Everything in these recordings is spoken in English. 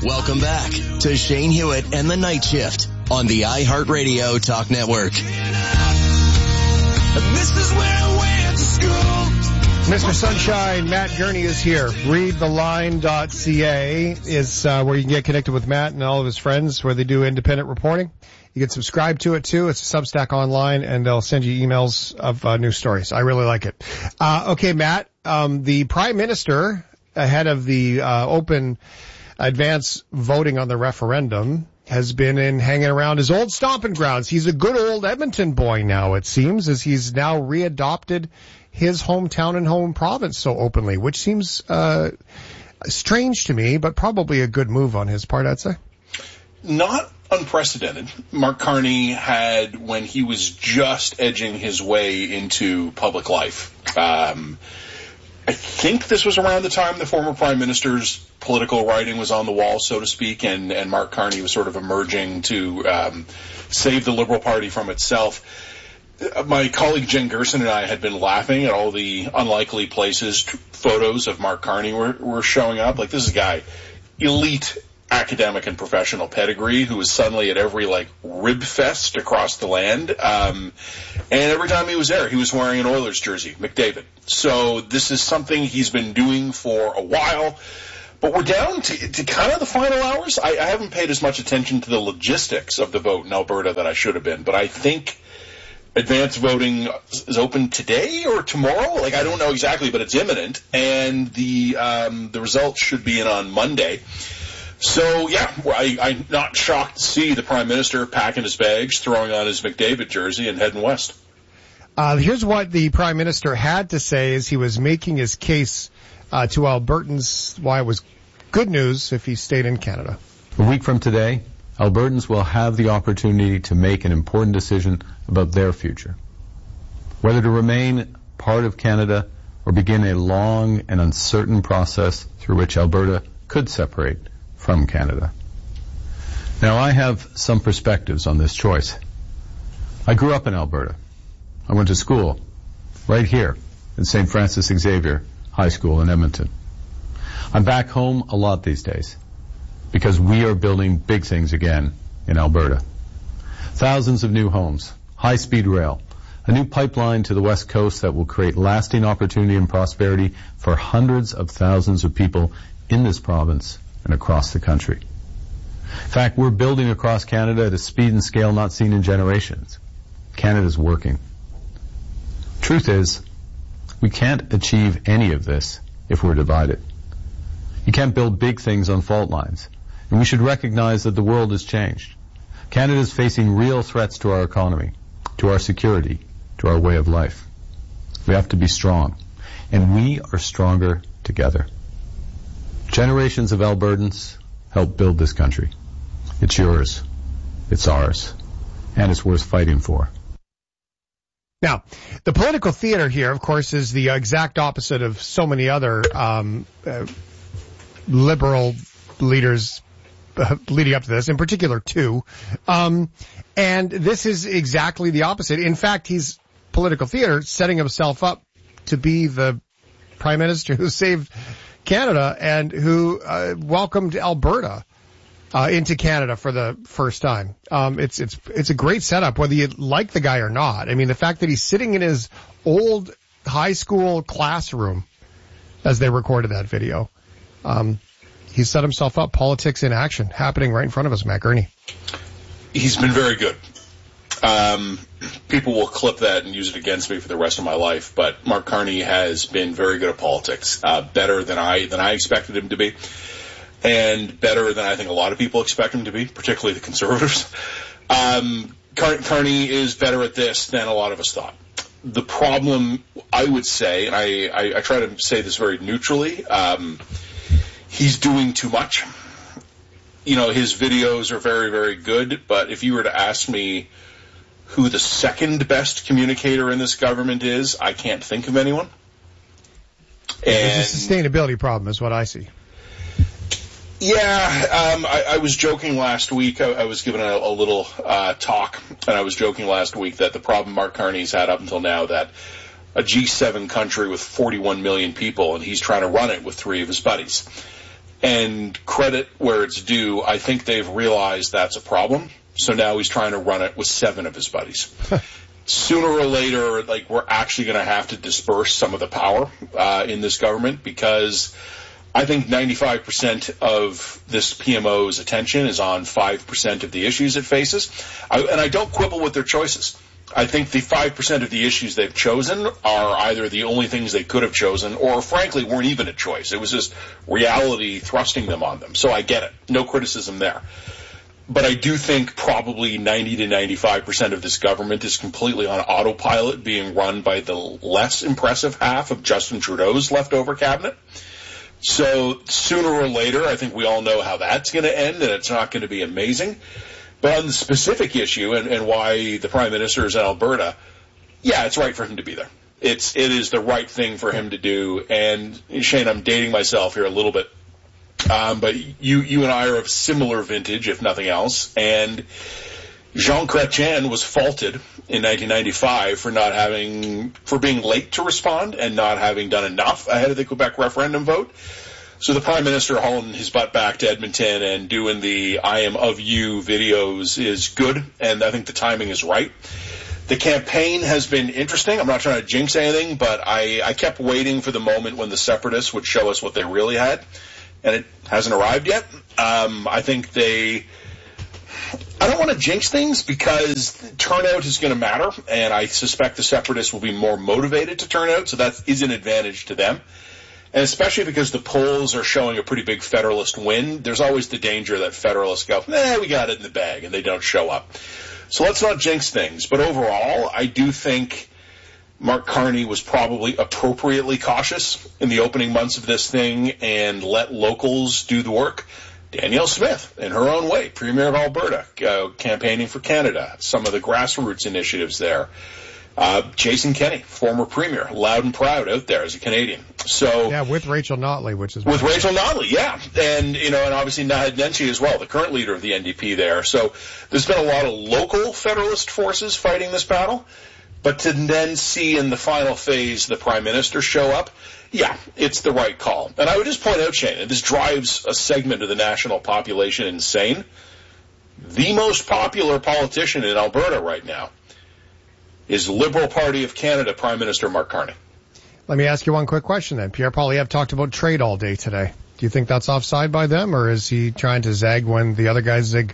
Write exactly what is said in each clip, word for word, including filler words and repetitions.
Welcome back to Shane Hewitt and the Night Shift on the iHeartRadio Talk Network. This is where I went to school. Mister Sunshine, Matt Gurney is here. read the line dot c a is uh, where you can get connected with Matt and all of his friends where they do independent reporting. You can subscribe to it, too. It's a Substack online, and they'll send you emails of uh, news stories. I really like it. Uh, okay, Matt, um, the Prime Minister, ahead of the uh, open advance voting on the referendum, has been in hanging around his old stomping grounds. He's a good old Edmonton boy now, it seems, as he's now readopted his hometown and home province so openly, which seems uh strange to me, but probably a good move on his part, I'd say. Not unprecedented. Mark Carney had, when he was just edging his way into public life, um, I think this was around the time the former Prime Minister's political writing was on the wall, so to speak, and, and Mark Carney was sort of emerging to um, save the Liberal Party from itself. My colleague Jen Gerson and I had been laughing at all the unlikely places t- photos of Mark Carney were, were showing up. Like, this is a guy, elite academic and professional pedigree, who was suddenly at every, like, rib fest across the land. Um, and every time he was there, he was wearing an Oilers jersey, McDavid. So this is something he's been doing for a while. But we're down to, to kind of the final hours. I, I haven't paid as much attention to the logistics of the vote in Alberta that I should have been. But I think advance voting is open today or tomorrow. Like, I don't know exactly, but it's imminent. And the um, the results should be in on Monday. So, yeah, I, I'm not shocked to see the Prime Minister packing his bags, throwing on his McDavid jersey, and heading west. Uh, here's what the Prime Minister had to say as he was making his case uh, to Albertans why it was good news if he stayed in Canada. A week from today, Albertans will have the opportunity to make an important decision about their future. Whether to remain part of Canada or begin a long and uncertain process through which Alberta could separate from Canada. Now, I have some perspectives on this choice. I grew up in Alberta. I went to school right here at Saint Francis Xavier High School in Edmonton. I'm back home a lot these days because we are building big things again in Alberta. Thousands of new homes, high-speed rail, a new pipeline to the West Coast that will create lasting opportunity and prosperity for hundreds of thousands of people in this province and across the country. In fact, we're building across Canada at a speed and scale not seen in generations. Canada's working. Truth is, we can't achieve any of this if we're divided. You can't build big things on fault lines. And we should recognize that the world has changed. Canada is facing real threats to our economy, to our security, to our way of life. We have to be strong. And we are stronger together. Generations of Albertans helped build this country. It's yours. It's ours. And it's worth fighting for. Now, the political theater here, of course, is the exact opposite of so many other um, uh, liberal leaders uh, leading up to this, in particular two. Um, and this is exactly the opposite. In fact, he's political theater setting himself up to be the Prime Minister who saved Canada and who uh, welcomed Alberta uh, into Canada for the first time. Um, it's it's it's a great setup, whether you like the guy or not. I mean, the fact that he's sitting in his old high school classroom as they recorded that video, um, he set himself up. Politics in action, happening right in front of us, Matt Gurney. He's been very good. Um, people will clip that and use it against me for the rest of my life, but Mark Carney has been very good at politics, uh, better than I than I expected him to be, and better than I think a lot of people expect him to be, particularly the Conservatives. Um, Car- Carney is better at this than a lot of us thought. The problem, I would say, and I, I, I try to say this very neutrally, um, he's doing too much. You know, his videos are very, very good, but if you were to ask me who the second best communicator in this government is, I can't think of anyone. And it's a sustainability problem is what I see. Yeah, um, I, I was joking last week. I, I was given a, a little uh, talk, and I was joking last week that the problem Mark Carney's had up until now, that a G seven country with forty-one million people, and he's trying to run it with three of his buddies. And credit where it's due, I think they've realized that's a problem. So now he's trying to run it with seven of his buddies. Sooner or later, like, we're actually going to have to disperse some of the power uh, in this government, because I think ninety-five percent of this P M O's attention is on five percent of the issues it faces. I, and I don't quibble with their choices. I think the five percent of the issues they've chosen are either the only things they could have chosen, or frankly weren't even a choice. It was just reality thrusting them on them. So I get it. No criticism there. But I do think probably ninety to ninety-five percent of this government is completely on autopilot, being run by the less impressive half of Justin Trudeau's leftover cabinet. So sooner or later, I think we all know how that's going to end, and it's not going to be amazing. But on the specific issue and, and why the Prime Minister is in Alberta, yeah, it's right for him to be there. It's, it is the right thing for him to do. And Shane, I'm dating myself here a little bit. Um, but you, you and I are of similar vintage, if nothing else. And Jean Chrétien was faulted in nineteen ninety-five for not having, for being late to respond and not having done enough ahead of the Quebec referendum vote. So the Prime Minister hauling his butt back to Edmonton and doing the I am of you videos is good, and I think the timing is right. The campaign has been interesting. I'm not trying to jinx anything, but I, I kept waiting for the moment when the Separatists would show us what they really had, and it hasn't arrived yet. Um, I think they... I don't want to jinx things because turnout is going to matter, and I suspect the Separatists will be more motivated to turn out, so that is an advantage to them. And especially because the polls are showing a pretty big Federalist win, there's always the danger that Federalists go, nah, we got it in the bag, and they don't show up. So let's not jinx things. But overall, I do think Mark Carney was probably appropriately cautious in the opening months of this thing and let locals do the work. Danielle Smith, in her own way, Premier of Alberta, uh, campaigning for Canada, some of the grassroots initiatives there. Uh, Jason Kenney, former Premier, loud and proud out there as a Canadian. So yeah, with Rachel Notley, which is with Rachel Notley, yeah, and you know, and obviously Naheed Nenshi as well, the current leader of the N D P there. So there's been a lot of local Federalist forces fighting this battle, but to then see in the final phase the Prime Minister show up, yeah, it's the right call. And I would just point out, Shane, and this drives a segment of the national population insane. The most popular politician in Alberta right now is Liberal Party of Canada Prime Minister Mark Carney. Let me ask you one quick question then. Pierre Poilievre talked about trade all day today. Do you think that's offside by them, or is he trying to zag when the other guys zig?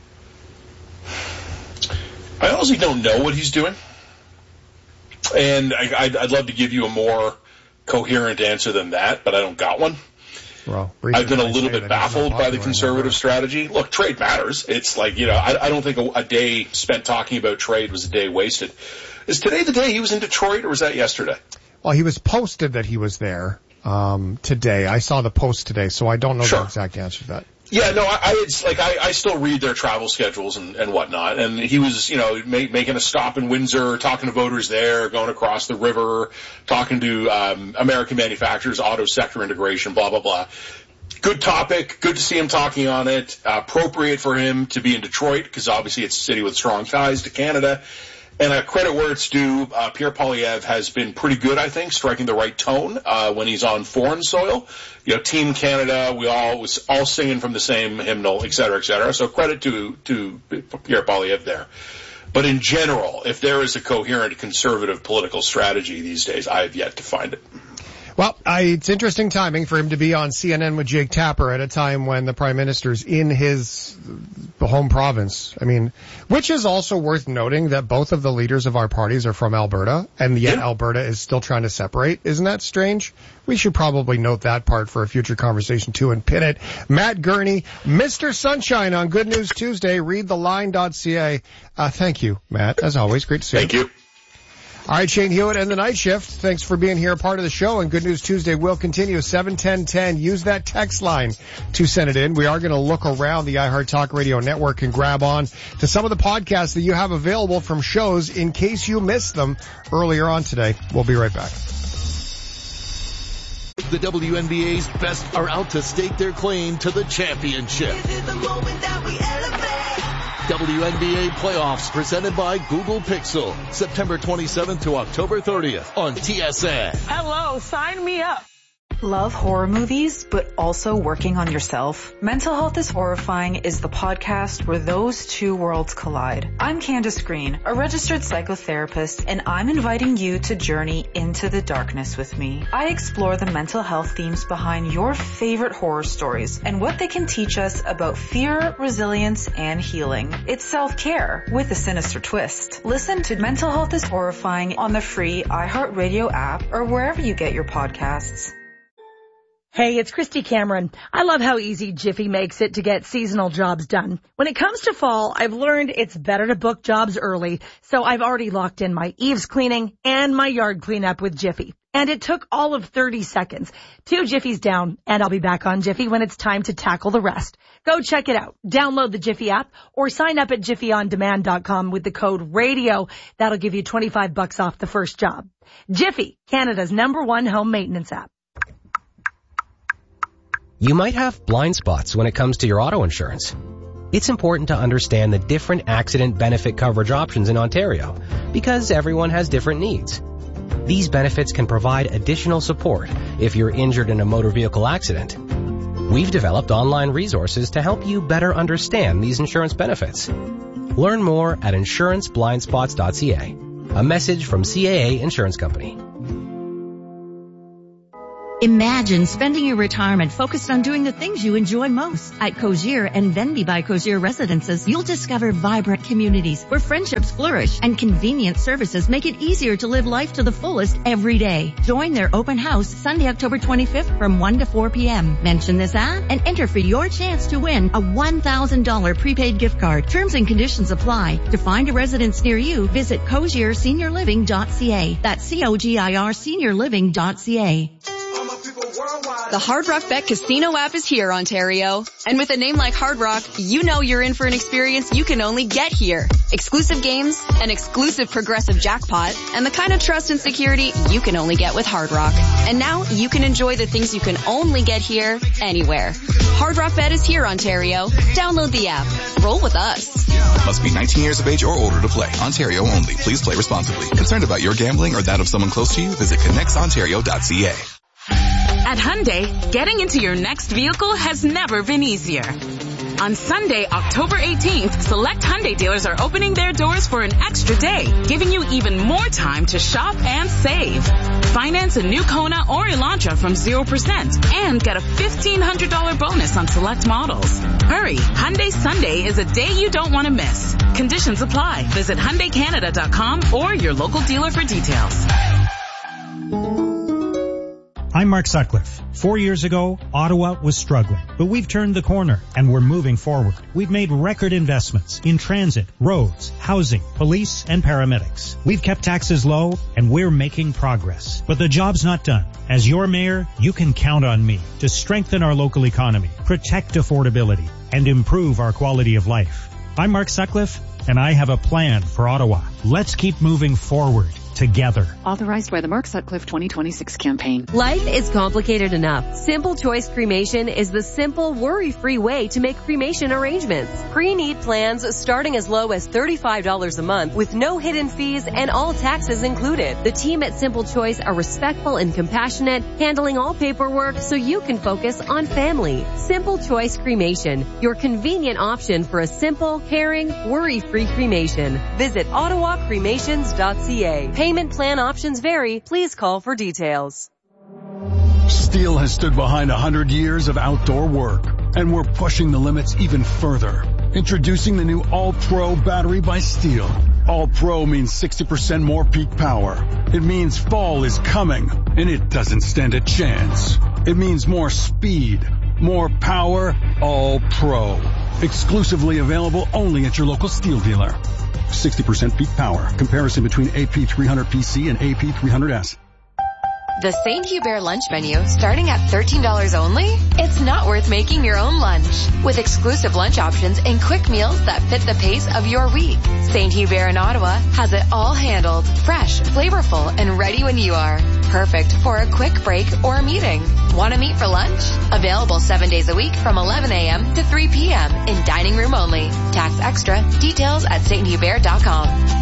I honestly don't know what he's doing. And I, I'd, I'd love to give you a more coherent answer than that, but I don't got one. Well, I've been a little bit baffled by the conservative strategy. Look, trade matters. It's like, you know, I, I don't think a, a day spent talking about trade was a day wasted. Is today the day he was in Detroit, or was that yesterday? Well, he was posted that he was there um, today. I saw the post today, so I don't know sure. the exact answer to that. Yeah, no, I, I it's like I, I still read their travel schedules and, and whatnot, and he was, you know, make, making a stop in Windsor, talking to voters there, going across the river, talking to um, American manufacturers, auto sector integration, blah blah blah. Good topic. Good to see him talking on it. Uh, appropriate for him to be in Detroit because obviously it's a city with strong ties to Canada. And uh, credit where it's due, uh, Pierre Poilievre has been pretty good, I think, striking the right tone uh, when he's on foreign soil. You know, Team Canada, we all was all singing from the same hymnal, et cetera, et cetera. So credit to to Pierre Poilievre there. But in general, if there is a coherent conservative political strategy these days, I have yet to find it. Well, I, it's interesting timing for him to be on C N N with Jake Tapper at a time when the Prime Minister's in his home province. I mean, which is also worth noting that both of the leaders of our parties are from Alberta, and yet yeah. Alberta is still trying to separate. Isn't that strange? We should probably note that part for a future conversation, too, and pin it. Matt Gurney, Mister Sunshine on Good News Tuesday, read the line dot c a. Uh, thank you, Matt. As always, great to see thank you. Thank you. All right, Shane Hewitt and the Night Shift. Thanks for being here, part of the show. And Good News Tuesday will continue. seven ten ten. Use that text line to send it in. We are going to look around the iHeart Talk Radio network and grab on to some of the podcasts that you have available from shows in case you missed them earlier on today. We'll be right back. The W N B A's best are out to stake their claim to the championship. This is the moment that we elevate. W N B A playoffs presented by Google Pixel. September twenty-seventh to October thirtieth on T S N. Hello, sign me up. Love horror movies, but also working on yourself? Mental Health is Horrifying is the podcast where those two worlds collide. I'm Candace Green, a registered psychotherapist, and I'm inviting you to journey into the darkness with me. I explore the mental health themes behind your favorite horror stories and what they can teach us about fear, resilience, and healing. It's self-care with a sinister twist. Listen to Mental Health is Horrifying on the free iHeartRadio app or wherever you get your podcasts. Hey, it's Christy Cameron. I love how easy Jiffy makes it to get seasonal jobs done. When it comes to fall, I've learned it's better to book jobs early, so I've already locked in my eaves cleaning and my yard cleanup with Jiffy. And it took all of thirty seconds. Two Jiffies down, and I'll be back on Jiffy when it's time to tackle the rest. Go check it out. Download the Jiffy app or sign up at jiffy on demand dot com with the code RADIO. That'll give you twenty-five bucks off the first job. Jiffy, Canada's number one home maintenance app. You might have blind spots when it comes to your auto insurance. It's important to understand the different accident benefit coverage options in Ontario because everyone has different needs. These benefits can provide additional support if you're injured in a motor vehicle accident. We've developed online resources to help you better understand these insurance benefits. Learn more at insurance blind spots dot c a. A message from C A A Insurance Company. Imagine spending your retirement focused on doing the things you enjoy most. At Cozier and Venby by Cozier Residences, you'll discover vibrant communities where friendships flourish and convenient services make it easier to live life to the fullest every day. Join their open house Sunday, October twenty-fifth from one to four p.m. Mention this ad and enter for your chance to win a one thousand dollars prepaid gift card. Terms and conditions apply. To find a residence near you, visit cozier senior living dot c a. That's C O G I R senior living dot c a. The Hard Rock Bet Casino app is here, Ontario. And with a name like Hard Rock, you know you're in for an experience you can only get here. Exclusive games, an exclusive progressive jackpot, and the kind of trust and security you can only get with Hard Rock. And now you can enjoy the things you can only get here, anywhere. Hard Rock Bet is here, Ontario. Download the app. Roll with us. Must be nineteen years of age or older to play. Ontario only. Please play responsibly. Concerned about your gambling or that of someone close to you? Visit connects ontario dot c a. At Hyundai, getting into your next vehicle has never been easier. On Sunday, October eighteenth, select Hyundai dealers are opening their doors for an extra day, giving you even more time to shop and save. Finance a new Kona or Elantra from zero percent and get a fifteen hundred dollars bonus on select models. Hurry, Hyundai Sunday is a day you don't want to miss. Conditions apply. Visit Hyundai Canada dot com or your local dealer for details. I'm Mark Sutcliffe. Four years ago, Ottawa was struggling, but we've turned the corner and we're moving forward. We've made record investments in transit, roads, housing, police, and paramedics. We've kept taxes low and we're making progress. But the job's not done. As your mayor, you can count on me to strengthen our local economy, protect affordability, and improve our quality of life. I'm Mark Sutcliffe, and I have a plan for Ottawa. Let's keep moving forward together. Authorized by the Mark Sutcliffe twenty twenty-six campaign. Life is complicated enough. Simple Choice Cremation is the simple, worry-free way to make cremation arrangements. Pre-need plans starting as low as thirty-five dollars a month with no hidden fees and all taxes included. The team at Simple Choice are respectful and compassionate, handling all paperwork so you can focus on family. Simple Choice Cremation, your convenient option for a simple, caring, worry-free cremation. Visit ottawa cremations dot c a. Payment plan options vary. Please call for details. Steel has stood behind one hundred years of outdoor work, and we're pushing the limits even further. Introducing the new All-Pro battery by Steel. All-Pro means sixty percent more peak power. It means fall is coming, and it doesn't stand a chance. It means more speed, more power, All-Pro. Exclusively available only at your local Steel dealer. sixty percent peak power. Comparison between A P three hundred P C and A P three hundred S. The Saint Hubert lunch menu, starting at thirteen dollars only? It's not worth making your own lunch. With exclusive lunch options and quick meals that fit the pace of your week. Saint Hubert in Ottawa has it all handled, fresh, flavorful, and ready when you are. Perfect for a quick break or a meeting. Want to meet for lunch? Available seven days a week from eleven a.m. to three p.m. in dining room only. Tax extra. Details at saint hubert dot com.